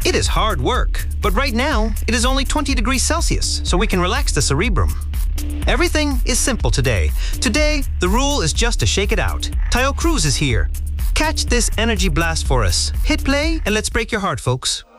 It is hard work, but right now, it is only 20 degrees Celsius, so we can relax the cerebrum. Everything is simple today. Today, the rule is just to shake it out. Tayo Cruz is here. Catch this energy blast for us. Hit play and let's break your heart, folks.